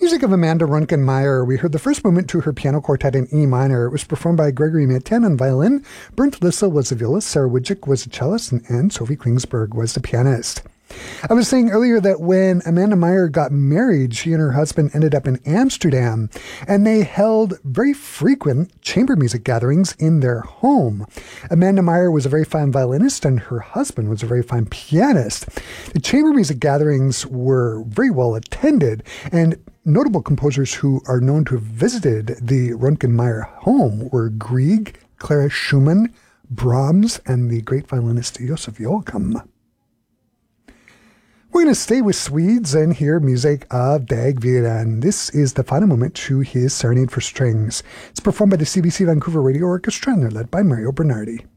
Music of Amanda Runken-Meyer. We heard the first movement to her piano quartet in E minor. It was performed by Gregory Meten on violin, Bernd Lissel was a violist, Sarah Wojcik was a cellist, and Sophie Klingsberg was the pianist. I was saying earlier that when Amanda Meyer got married, she and her husband ended up in Amsterdam, and they held very frequent chamber music gatherings in their home. Amanda Meyer was a very fine violinist, and her husband was a very fine pianist. The chamber music gatherings were very well attended, and notable composers who are known to have visited the Runken-Meyer home were Grieg, Clara Schumann, Brahms, and the great violinist Josef Joachim. We're going to stay with Swedes and hear music of Dag Vigeland. This is the final movement to his Serenade for Strings. It's performed by the CBC Vancouver Radio Orchestra, and they're led by Mario Bernardi.